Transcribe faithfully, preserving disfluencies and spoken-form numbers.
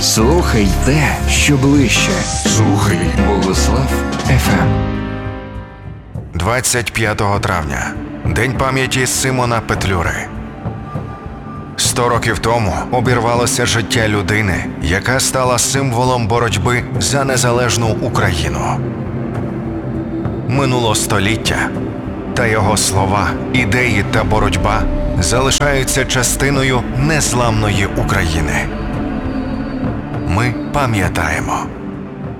Слухай те, що ближче. Слухай Богослав еф ем. двадцять п'ятого травня. День пам'яті Симона Петлюри. Сто років тому обірвалося життя людини, яка стала символом боротьби за незалежну Україну. Минуло століття, та його слова, ідеї та боротьба залишаються частиною незламної України. Ми пам'ятаємо.